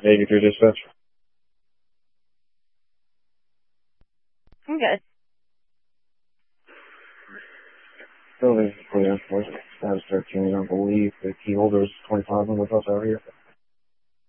83 dispatch. I'm good. Building for the enforcement. Status 13. I don't believe the key holder is 25 and with us out here.